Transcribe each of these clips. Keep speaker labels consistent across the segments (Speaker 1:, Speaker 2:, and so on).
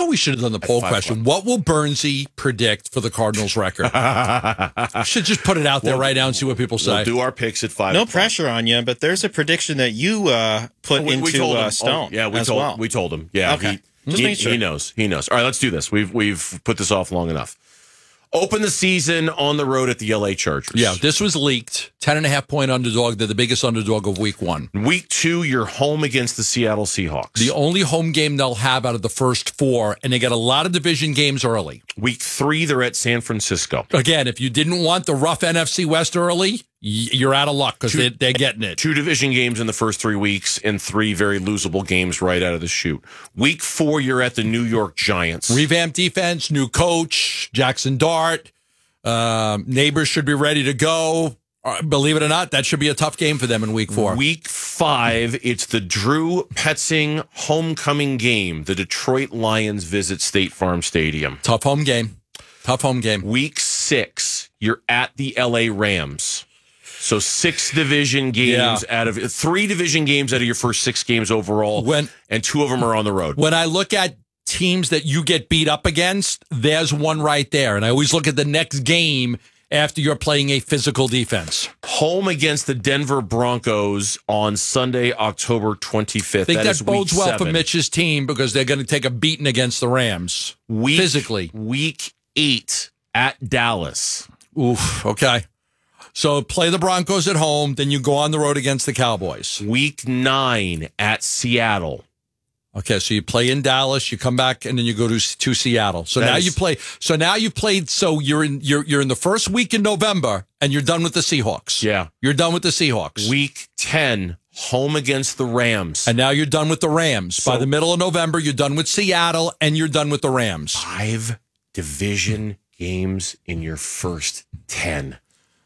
Speaker 1: what we should have done the poll question. What will Bernsey predict for the Cardinals record? Should just put it out there right now and see what people say.
Speaker 2: We'll do our picks at 5.
Speaker 3: No pressure on you, but there's a prediction that you put into Stone.
Speaker 2: We told him. Yeah,
Speaker 3: okay.
Speaker 2: He knows. All right, let's do this. We've put this off long enough. Open the season on the road at the LA Chargers.
Speaker 1: Yeah, this was leaked. 10.5-point underdog. They're the biggest underdog of week 1.
Speaker 2: Week 2, you're home against the Seattle Seahawks.
Speaker 1: The only home game they'll have out of the first 4, and they got a lot of division games early.
Speaker 2: Week 3, they're at San Francisco.
Speaker 1: Again, if you didn't want the rough NFC West early, you're out of luck because they're getting it.
Speaker 2: 2 division games in the first 3 weeks and 3 very losable games right out of the chute. Week 4, you're at the New York Giants.
Speaker 1: Revamped defense, new coach, Jackson Dart. Neighbors should be ready to go. Believe it or not, that should be a tough game for them in week 4.
Speaker 2: Week 5, it's the Drew Petzing homecoming game. The Detroit Lions visit State Farm Stadium.
Speaker 1: Tough home game.
Speaker 2: Week 6, you're at the LA Rams. So 6 division games out of 3 division games out of your first 6 games overall, and 2 of them are on the road.
Speaker 1: When I look at teams that you get beat up against, there's one right there. And I always look at the next game after you're playing a physical defense.
Speaker 2: Home against the Denver Broncos on Sunday, October 25th.
Speaker 1: I think that bodes well for Mitch's team because they're going to take a beating against the Rams physically.
Speaker 2: Week 8 at Dallas.
Speaker 1: Oof, okay. So play the Broncos at home, then you go on the road against the Cowboys.
Speaker 2: Week 9 at Seattle.
Speaker 1: Okay, so you play in Dallas, you come back, and then you go to Seattle. So now you play. So now you've played. So you're in the first week in November, and you're done with the Seahawks.
Speaker 2: Yeah,
Speaker 1: you're done with the Seahawks.
Speaker 2: Week 10, home against the Rams,
Speaker 1: and now you're done with the Rams. So by the middle of November, you're done with Seattle, and you're done with the Rams.
Speaker 2: 5 division games in your first 10.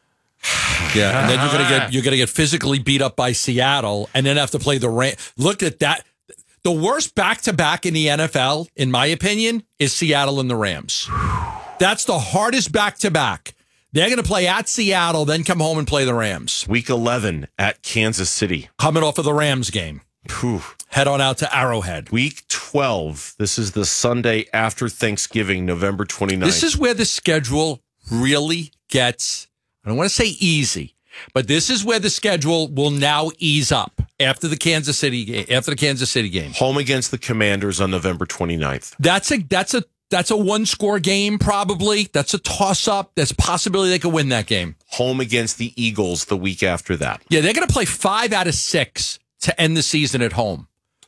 Speaker 1: Yeah, and then you're gonna get physically beat up by Seattle, and then have to play the Rams. Look at that. The worst back-to-back in the NFL, in my opinion, is Seattle and the Rams. That's the hardest back-to-back. They're going to play at Seattle, then come home and play the Rams.
Speaker 2: Week 11 at Kansas City.
Speaker 1: Coming off of the Rams game.
Speaker 2: Whew.
Speaker 1: Head on out to Arrowhead.
Speaker 2: Week 12. This is the Sunday after Thanksgiving, November 29th.
Speaker 1: This is where the schedule really gets, I don't want to say easy, but this is where the schedule will now ease up after the Kansas City game.
Speaker 2: Home against the Commanders on November 29th.
Speaker 1: That's a one-score game, probably. That's a toss-up. There's a possibility they could win that game.
Speaker 2: Home against the Eagles the week after that.
Speaker 1: Yeah, they're going to play 5 out of 6 to end the season at home.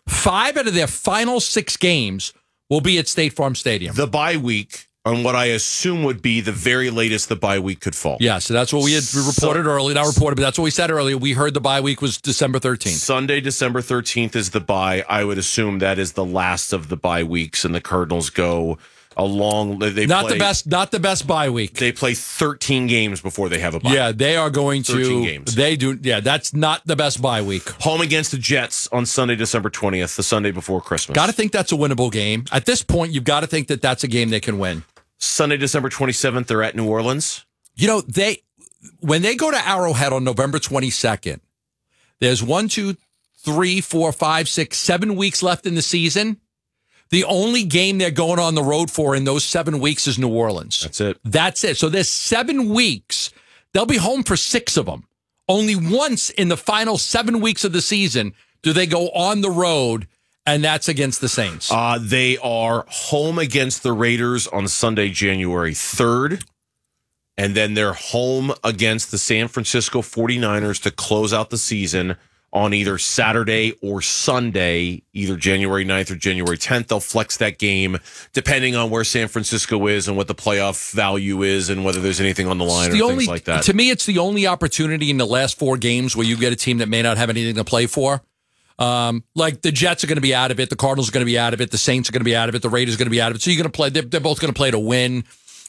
Speaker 1: 5 out of their final 6 games will be at State Farm Stadium.
Speaker 2: The bye week on what I assume would be the very latest the bye week could fall.
Speaker 1: Yeah, so that's what we reported earlier. Not reported, but that's what we said earlier. We heard the bye week was December 13th.
Speaker 2: Sunday, December 13th is the bye. I would assume that is the last of the bye weeks, and the Cardinals go along. Not
Speaker 1: the best bye week.
Speaker 2: They play 13 games before they have a bye.
Speaker 1: Yeah, they are going to
Speaker 2: 13 games.
Speaker 1: They do. Yeah, that's not the best bye week.
Speaker 2: Home against the Jets on Sunday, December 20th, the Sunday before Christmas.
Speaker 1: Got to think that's a winnable game. At this point, you've got to think that that's a game they can win.
Speaker 2: Sunday, December 27th, they're at New Orleans.
Speaker 1: You know, when they go to Arrowhead on November 22nd, there's 1, 2, 3, 4, 5, 6, 7 weeks left in the season. The only game they're going on the road for in those 7 weeks is New Orleans.
Speaker 2: That's it.
Speaker 1: So there's 7 weeks. They'll be home for 6 of them. Only once in the final 7 weeks of the season do they go on the road, and that's against the Saints.
Speaker 2: They are home against the Raiders on Sunday, January 3rd. And then they're home against the San Francisco 49ers to close out the season on either Saturday or Sunday, either January 9th or January 10th. They'll flex that game depending on where San Francisco is and what the playoff value is and whether there's anything on the line things like that.
Speaker 1: To me, it's the only opportunity in the last 4 games where you get a team that may not have anything to play for. Like the Jets are going to be out of it. The Cardinals are going to be out of it. The Saints are going to be out of it. The Raiders are going to be out of it. So you're going to play. They're both going to play to win.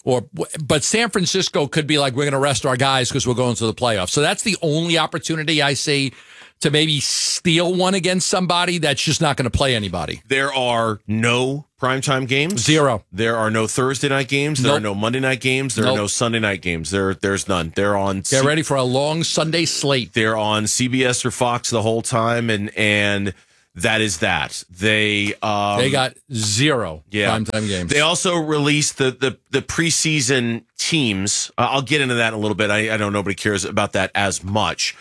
Speaker 1: But San Francisco could be like, we're going to rest our guys because we're going to the playoffs. So that's the only opportunity I see to maybe steal one against somebody that's just not going to play anybody.
Speaker 2: There are no primetime games.
Speaker 1: 0.
Speaker 2: There are no Thursday night games. There are no Monday night games. There are no Sunday night games. There's none. They're on.
Speaker 1: Get ready for a long Sunday slate.
Speaker 2: They're on CBS or Fox the whole time, and that is that. They
Speaker 1: got 0 primetime games.
Speaker 2: They also released the preseason teams. I'll get into that in a little bit. I know nobody cares about that as much.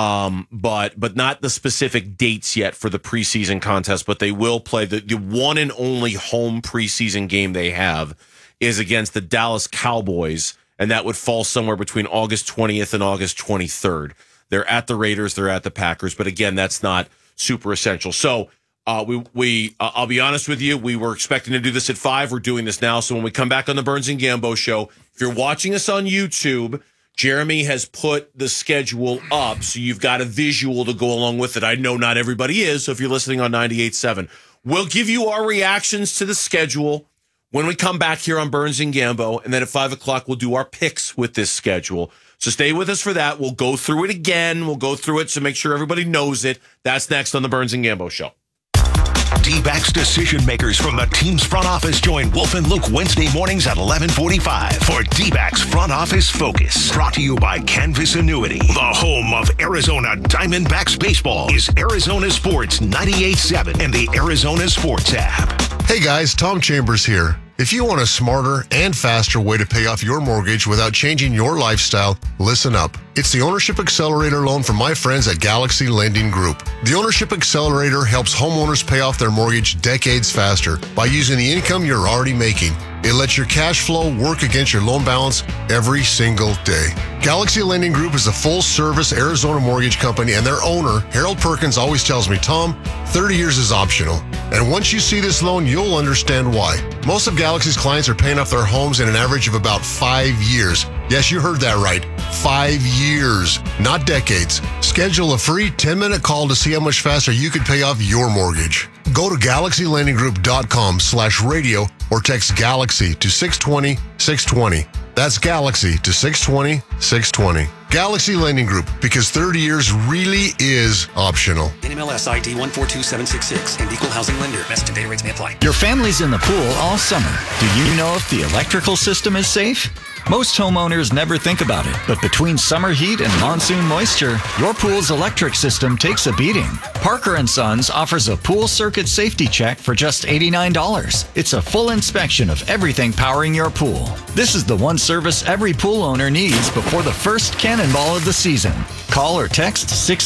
Speaker 2: But not the specific dates yet for the preseason contest, but they will play the one and only home preseason game they have is against the Dallas Cowboys, and that would fall somewhere between August 20th and August 23rd. They're at the Raiders, they're at the Packers, but again, that's not super essential. So I'll be honest with you, we were expecting to do this at 5. We're doing this now. So when we come back on the Burns and Gambo show, if you're watching us on YouTube, Jeremy has put the schedule up, so you've got a visual to go along with it. I know not everybody is, so if you're listening on 98.7, we'll give you our reactions to the schedule when we come back here on Burns and Gambo, and then at 5 o'clock, we'll do our picks with this schedule. So stay with us for that. We'll go through it again. We'll go through it to make sure everybody knows it. That's next on the Burns and Gambo show.
Speaker 4: D-backs decision makers from the team's front office join Wolf and Luke Wednesday mornings at 11:45 for D-backs Front Office Focus. Brought to you by Canvas Annuity. The home of Arizona Diamondbacks baseball is Arizona Sports 98.7 and the Arizona Sports app.
Speaker 5: Hey guys, Tom Chambers here. If you want a smarter and faster way to pay off your mortgage without changing your lifestyle, listen up. It's the Ownership Accelerator loan from my friends at Galaxy Lending Group. The Ownership Accelerator helps homeowners pay off their mortgage decades faster by using the income you're already making. It lets your cash flow work against your loan balance every single day. Galaxy Lending Group is a full-service Arizona mortgage company, and their owner, Harold Perkins, always tells me, Tom, 30 years is optional. And once you see this loan, you'll understand why. Most of Galaxy's clients are paying off their homes in an average of about 5 years. Yes, you heard that right. 5 years, not decades. Schedule a free 10-minute call to see how much faster you could pay off your mortgage. Go to GalaxyLendingGroup.com/radio or text Galaxy to 620-620. That's Galaxy to 620-620. Galaxy Lending Group, because 30 years really is optional.
Speaker 6: NMLS ID 142766 and equal housing lender. Message and data rates may apply.
Speaker 7: Your family's in the pool all summer. Do you know if the electrical system is safe? Most homeowners never think about it, but between summer heat and monsoon moisture, your pool's electric system takes a beating. Parker & Sons offers a pool circuit safety check for just $89. It's a full inspection of everything powering your pool. This is the one service every pool owner needs before the first cannonball of the season. Call or text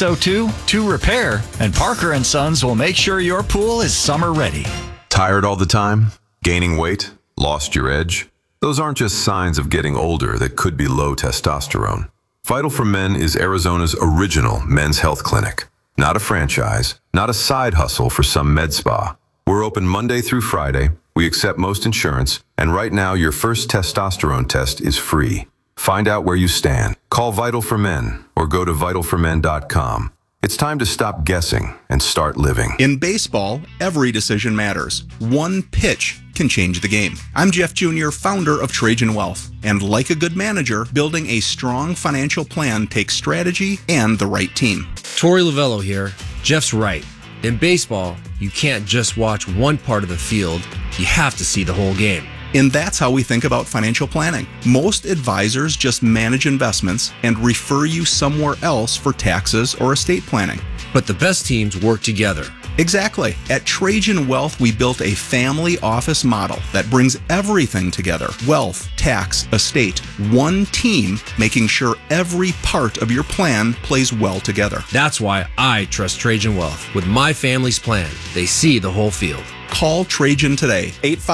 Speaker 7: 602-2REPAIR, and Parker & Sons will make sure your pool is summer ready.
Speaker 8: Tired all the time? Gaining weight? Lost your edge? Those aren't just signs of getting older that could be low testosterone. Vital for Men is Arizona's original men's health clinic. Not a franchise, not a side hustle for some med spa. We're open Monday through Friday. We accept most insurance, and right now your first testosterone test is free. Find out where you stand. Call Vital for Men or go to vitalformen.com. It's time to stop guessing and start living.
Speaker 9: In baseball, every decision matters. One pitch can change the game. I'm Jeff Jr., founder of Trajan Wealth. And like a good manager, building a strong financial plan takes strategy and the right team.
Speaker 10: Torey Lavello here. Jeff's right. In baseball, you can't just watch one part of the field. You have to see the whole game.
Speaker 9: And that's how we think about financial planning. Most advisors just manage investments and refer you somewhere else for taxes or estate planning.
Speaker 10: But the best teams work together.
Speaker 9: Exactly. At Trajan Wealth, we built a family office model that brings everything together. Wealth, tax, estate, one team, making sure every part of your plan plays well together.
Speaker 10: That's why I trust Trajan Wealth. With my family's plan, they see the whole field.
Speaker 9: Call Trajan today.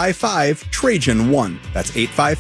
Speaker 9: 855-TRAJAN-1. That's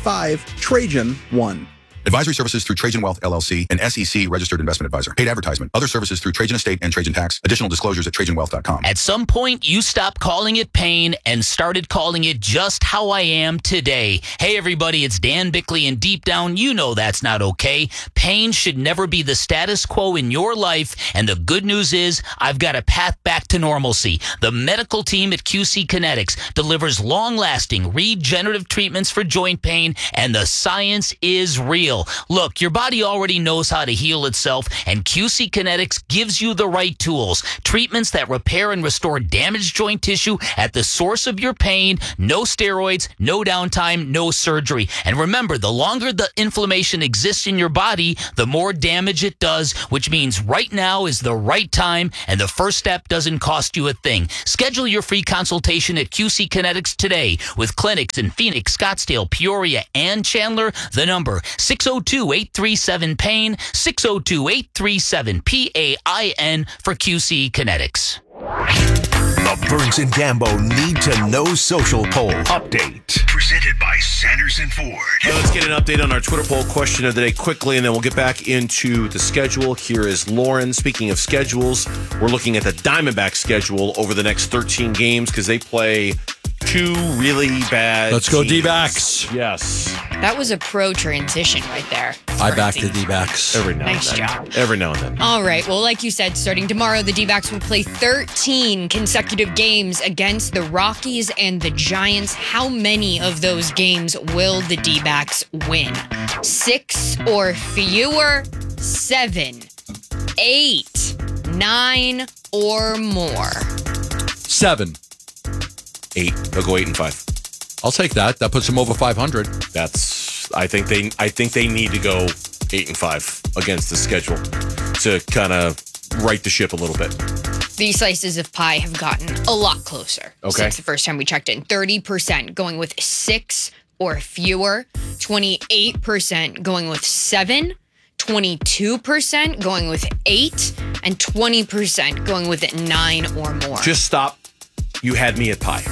Speaker 9: 855-TRAJAN-1.
Speaker 11: Advisory services through Trajan Wealth, LLC, an SEC registered investment advisor. Paid advertisement. Other services through Trajan Estate and Trajan Tax. Additional disclosures at TrajanWealth.com.
Speaker 12: At some point, you stopped calling it pain and started calling it just how I am today. Hey, everybody, it's Dan Bickley, and deep down, you know that's not okay. Pain should never be the status quo in your life, and the good news is I've got a path back to normalcy. The medical team at QC Kinetics delivers long-lasting regenerative treatments for joint pain, and the science is real. heal. Look, your body already knows how to heal itself, and QC Kinetics gives you the right tools. Treatments that repair and restore damaged joint tissue at the source of your pain. No steroids, no downtime, no surgery. And remember, the longer the inflammation exists in your body, the more damage it does, which means right now is the right time, and the first step doesn't cost you a thing. Schedule your free consultation at QC Kinetics today with clinics in Phoenix, Scottsdale, Peoria, and Chandler. The number 602-837-PAIN, 602-837-PAIN for QC Kinetics.
Speaker 4: The Burns and Gambo Need to Know Social Poll Update. Presented by Sanderson Ford.
Speaker 2: Hey, let's get an update on our Twitter poll question of the day quickly, and then we'll get back into the schedule. Here is Lauren. Speaking of schedules, we're looking at the Diamondbacks schedule over the next 13 games because they play two really bad
Speaker 1: Let's go
Speaker 2: teams.
Speaker 1: D-backs.
Speaker 2: Yes.
Speaker 13: That was a pro transition right there.
Speaker 1: I back the D-backs.
Speaker 2: Every now
Speaker 13: Nice
Speaker 2: and then.
Speaker 13: job.
Speaker 2: Every now and then.
Speaker 13: All right. Well, like you said, starting tomorrow, the D-backs will play 13 consecutive games against the Rockies and the Giants. How many of those games will the D-backs win? 6 or fewer? 7, 8, 9, or more?
Speaker 1: 7.
Speaker 2: 8. They'll go 8-5.
Speaker 1: I'll take that. That puts them over 500.
Speaker 2: I think they need to go 8-5 against the schedule to kind of right the ship a little bit.
Speaker 13: These slices of pie have gotten a lot closer since the first time we checked in. 30% going with 6 or fewer, 28% going with 7, 22% going with 8, and 20% going with 9 or more.
Speaker 2: Just stop. You had me at pie.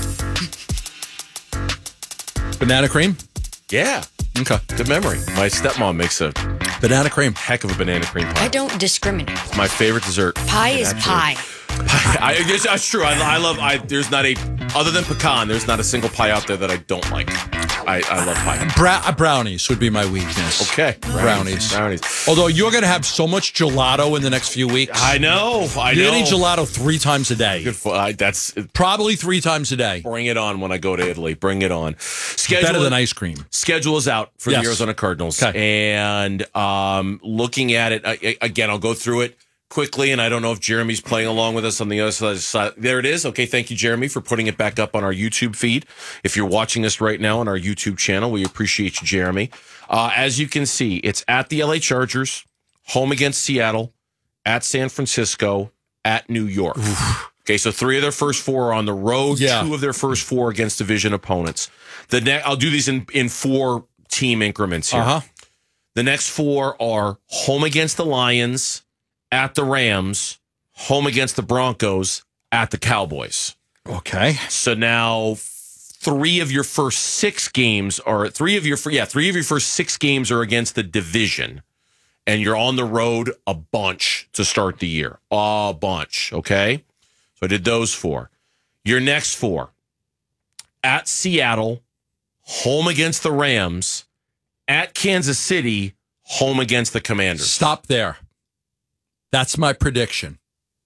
Speaker 1: Banana cream?
Speaker 2: Yeah.
Speaker 1: Okay.
Speaker 2: Good memory. My stepmom makes a
Speaker 1: banana cream.
Speaker 2: Heck of a banana cream pie.
Speaker 13: I don't discriminate.
Speaker 2: It's my favorite dessert.
Speaker 13: Pie is pie.
Speaker 2: I guess that's true. I love. There's not a other than pecan. There's not a single pie out there that I don't like. I love pie.
Speaker 1: Brownies would be my weakness.
Speaker 2: Okay,
Speaker 1: brownies. Although you're going to have so much gelato in the next few weeks.
Speaker 2: I know.
Speaker 1: You're going to eat gelato 3 times a day.
Speaker 2: Good for, that's
Speaker 1: probably 3 times a day.
Speaker 2: Bring it on when I go to Italy. Bring it on.
Speaker 1: Better than ice cream.
Speaker 2: Schedule is out for the Arizona Cardinals, and looking at it again. I'll go through it quickly, and I don't know if Jeremy's playing along with us on the other side. There it is. Okay, thank you, Jeremy, for putting it back up on our YouTube feed. If you're watching us right now on our YouTube channel, we appreciate you, Jeremy. As you can see, it's at the LA Chargers, home against Seattle, at San Francisco, at New York. Okay, so 3 of their first 4 are on the road, 2 of their first 4 against division opponents. I'll do these in 4-team increments here. The next 4 are home against the Lions, at the Rams, home against the Broncos, at the Cowboys.
Speaker 1: Okay.
Speaker 2: So now 3 of your first 6 games are 3 of your first 6 games are against the division, and you're on the road a bunch to start the year. A bunch, okay? So I did those 4. Your next 4: at Seattle, home against the Rams, at Kansas City, home against the Commanders.
Speaker 1: Stop there. That's my prediction.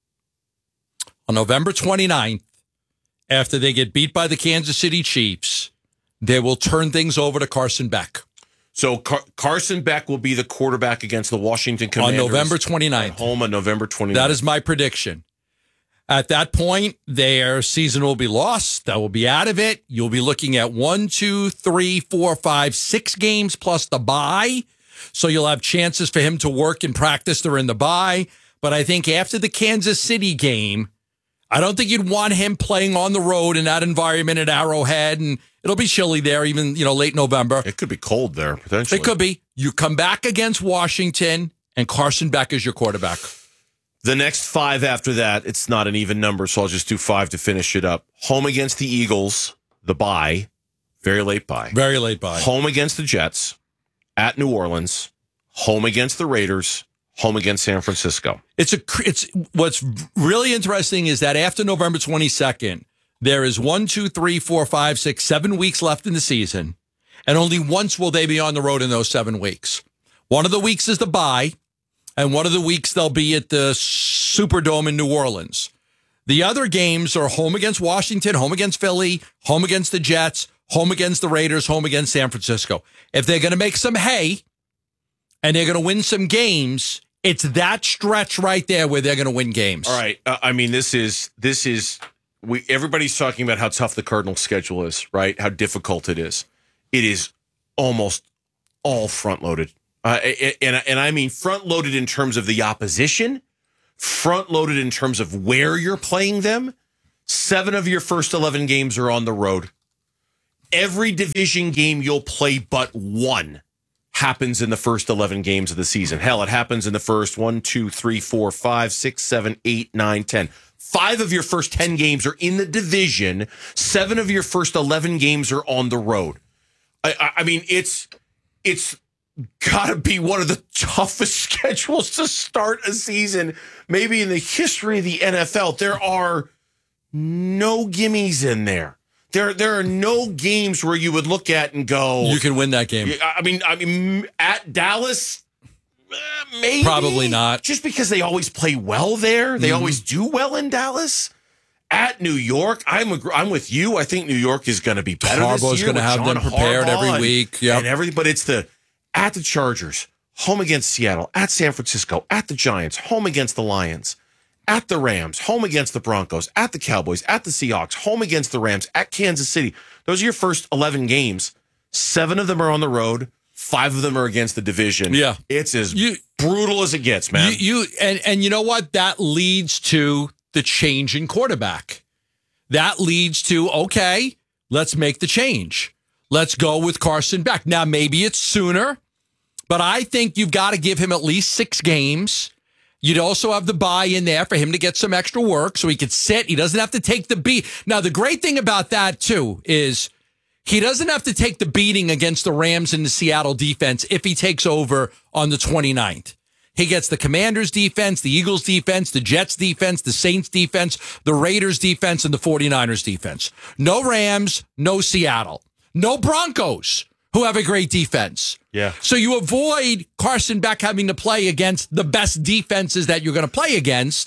Speaker 1: On November 29th, after they get beat by the Kansas City Chiefs, they will turn things over to Carson Beck.
Speaker 2: So Carson Beck will be the quarterback against the Washington Commanders.
Speaker 1: On November 29th.
Speaker 2: At home on November 29th.
Speaker 1: That is my prediction. At that point, their season will be lost. That will be out of it. You'll be looking at 1, 2, 3, 4, 5, 6 games plus the bye. So you'll have chances for him to work and practice during the bye. But I think after the Kansas City game, I don't think you'd want him playing on the road in that environment at Arrowhead. And it'll be chilly there, even late November.
Speaker 2: It could be cold there, potentially.
Speaker 1: It could be. You come back against Washington, and Carson Beck is your quarterback.
Speaker 2: The next 5 after that, it's not an even number, so I'll just do 5 to finish it up. Home against the Eagles, the bye, very late bye.
Speaker 1: Very late bye.
Speaker 2: Home against the Jets, at New Orleans, home against the Raiders, home against San Francisco.
Speaker 1: It's what's really interesting is that after November 22nd, there is 1, 2, 3, 4, 5, 6, 7 weeks left in the season, and only once will they be on the road in those 7 weeks. One of the weeks is the bye, and one of the weeks they'll be at the Superdome in New Orleans. The other games are home against Washington, home against Philly, home against the Jets, home against the Raiders, home against San Francisco. If they're going to make some hay, and they're going to win some games. It's that stretch right there where they're going to win games.
Speaker 2: All right. This is everybody's talking about how tough the Cardinals' schedule is, right? How difficult it is. It is almost all front-loaded. And I mean front-loaded in terms of the opposition, front-loaded in terms of where you're playing them. 7 of your first 11 games are on the road. Every division game you'll play but one happens in the first 11 games of the season. Hell, it happens in the first 1, 2, 3, 4, 5, 6, 7, 8, 9, 10. 5 of your first 10 games are in the division. 7 of your first 11 games are on the road. I mean, it's got to be one of the toughest schedules to start a season, maybe in the history of the NFL. There are no gimmies in there. There are no games where you would look at and go,
Speaker 1: you can win that game.
Speaker 2: I mean, at Dallas, maybe.
Speaker 1: Probably not.
Speaker 2: Just because they always play well there. They always do well in Dallas. At New York, I'm with you. I think New York is going to be better this year.
Speaker 1: Harbaugh's going to have them prepared every week.
Speaker 2: And everything, but it's at the Chargers, home against Seattle, at San Francisco, at the Giants, home against the Lions, at the Rams, home against the Broncos, at the Cowboys, at the Seahawks, home against the Rams, at Kansas City. Those are your first 11 games. 7 of them are on the road. 5 of them are against the division.
Speaker 1: Yeah.
Speaker 2: It's as brutal as it gets, man.
Speaker 1: And you know what? That leads to the change in quarterback. That leads to, okay, let's make the change. Let's go with Carson Beck. Now, maybe it's sooner, but I think you've got to give him at least 6 games. You'd also have the bye in there for him to get some extra work so he could sit. He doesn't have to take the beat. Now, the great thing about that, too, is he doesn't have to take the beating against the Rams and the Seattle defense if he takes over on the 29th. He gets the Commanders defense, the Eagles defense, the Jets defense, the Saints defense, the Raiders defense, and the 49ers defense. No Rams, no Seattle. No Broncos, who have a great defense.
Speaker 2: Yeah.
Speaker 1: So you avoid Carson Beck having to play against the best defenses that you're going to play against.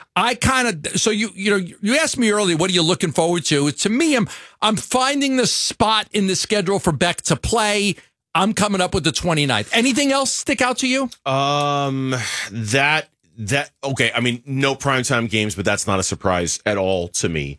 Speaker 1: You asked me earlier, what are you looking forward to? To me, I'm finding the spot in the schedule for Beck to play. I'm coming up with the 29th. Anything else stick out to you?
Speaker 2: Okay. I mean, no primetime games, but that's not a surprise at all to me.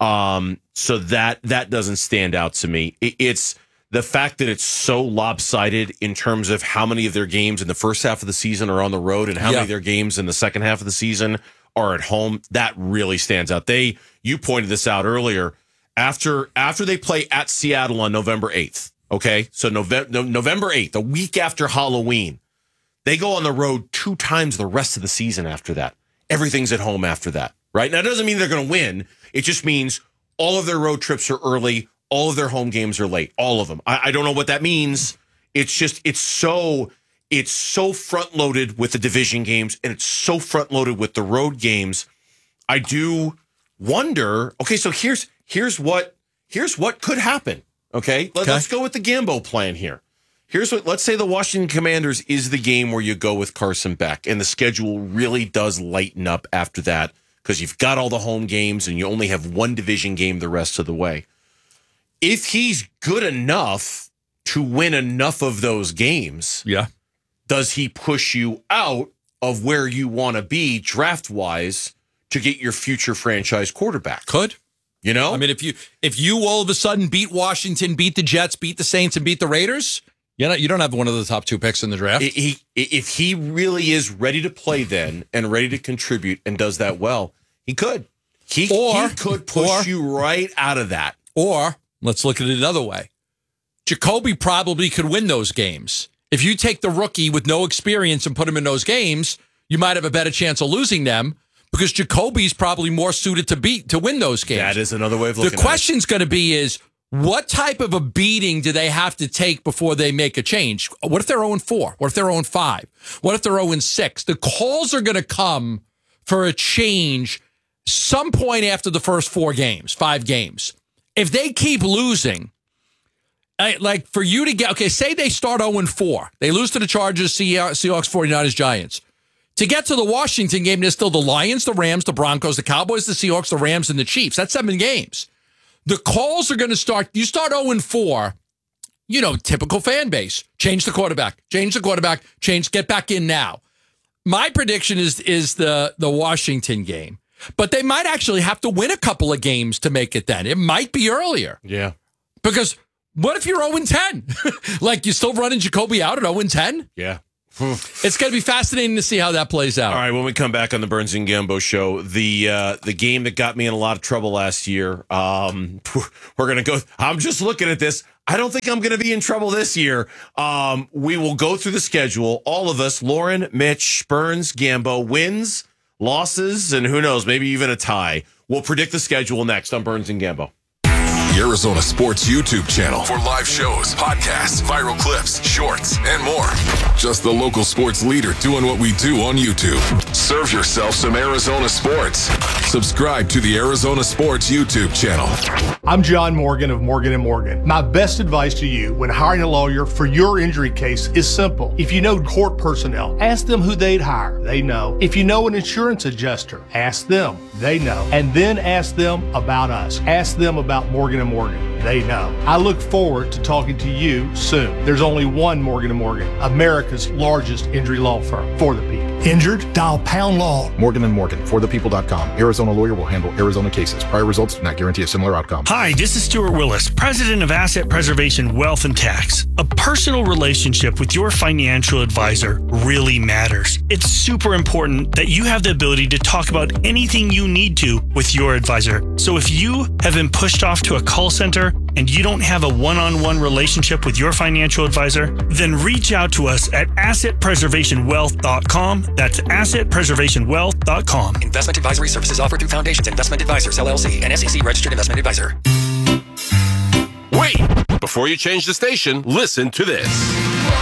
Speaker 2: So that doesn't stand out to me. It's the fact that it's so lopsided in terms of how many of their games in the first half of the season are on the road and how many of their games in the second half of the season are at home. That really stands out. You pointed this out earlier. After they play at Seattle on November 8th, okay? So November 8th, a week after Halloween, they go on the road 2 times the rest of the season after that. Everything's at home after that, right? Now, it doesn't mean they're going to win. It just means all of their road trips are early. All of their home games are late. All of them. I don't know what that means. It's just, it's so front loaded with the division games and it's so front loaded with the road games. I do wonder, okay, so here's what could happen. Okay. Let's go with the Gambo plan here. Let's say the Washington Commanders is the game where you go with Carson Beck and the schedule really does lighten up after that because you've got all the home games and you only have one division game the rest of the way. If he's good enough to win enough of those games, does he push you out of where you want to be draft-wise to get your future franchise quarterback?
Speaker 1: Could.
Speaker 2: You know?
Speaker 1: I mean, if you all of a sudden beat Washington, beat the Jets, beat the Saints, and beat the Raiders, you don't have one of the top 2 picks in the draft.
Speaker 2: If he really is ready to play then and ready to contribute and does that well, he could. He could push you right out of that.
Speaker 1: Or, let's look at it another way. Jacoby probably could win those games. If you take the rookie with no experience and put him in those games, you might have a better chance of losing them because Jacoby's probably more suited to win those games.
Speaker 2: That is another way of looking at it.
Speaker 1: The question's going to be is, what type of a beating do they have to take before they make a change? What if they're 0-4? What if they're 0-5? What if they're 0-6? The calls are going to come for a change some point after the first 5 games. If they keep losing, like for you to get, okay, say they start 0-4. They lose to the Chargers, Seahawks, 49ers, Giants. To get to the Washington game, there's still the Lions, the Rams, the Broncos, the Cowboys, the Seahawks, the Rams, and the Chiefs. That's 7 games. The calls are going to start. You start 0-4, typical fan base. Change the quarterback. Get back in now. My prediction is the Washington game. But they might actually have to win a couple of games to make it then. It might be earlier.
Speaker 2: Yeah.
Speaker 1: Because what if you're 0-10? Like, you still running Jacoby out at 0-10?
Speaker 2: Yeah.
Speaker 1: It's going to be fascinating to see how that plays out.
Speaker 2: All right, when we come back on the Burns and Gambo show, the game that got me in a lot of trouble last year, we're going to go. I'm just looking at this. I don't think I'm going to be in trouble this year. We will go through the schedule. All of us, Lauren, Mitch, Burns, Gambo, wins, losses, and who knows, maybe even a tie. We'll predict the schedule next on Burns and Gambo.
Speaker 14: The Arizona Sports YouTube channel for live shows, podcasts, viral clips, shorts, and more. Just the local sports leader doing what we do on YouTube. Serve yourself some Arizona sports. Subscribe to the Arizona Sports YouTube channel.
Speaker 15: I'm John Morgan of Morgan & Morgan. My best advice to you when hiring a lawyer for your injury case is simple. If you know court personnel, ask them who they'd hire. They know. If you know an insurance adjuster, ask them. They know. And then ask them about us. Ask them about Morgan & Morgan. They know. I look forward to talking to you soon. There's only one Morgan & Morgan, America's largest injury law firm for the people.
Speaker 16: Injured? Dial Pound Law.
Speaker 17: Morgan & Morgan, forthepeople.com. Arizona lawyer will handle Arizona cases. Prior results do not guarantee a similar outcome.
Speaker 18: Hi, this is Stuart Willis, president of Asset Preservation Wealth and Tax. A personal relationship with your financial advisor really matters. It's super important that you have the ability to talk about anything you need to with your advisor. So if you have been pushed off to a call center and you don't have a one-on-one relationship with your financial advisor, then reach out to us at assetpreservationwealth.com. That's assetpreservationwealth.com.
Speaker 6: Investment advisory services offered through Foundations Investment Advisors, LLC, an SEC registered investment advisor.
Speaker 14: Wait! Before you change the station, listen to this.